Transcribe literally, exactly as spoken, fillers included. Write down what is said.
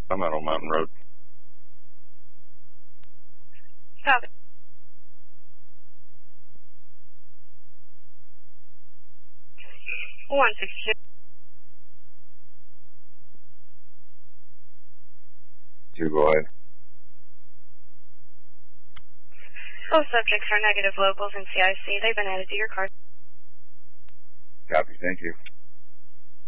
I'm out on Mountain Road. Copy. one sixty-two. Two, go ahead. Both subjects are negative locals in C I C. They've been added to your car. Copy, thank you.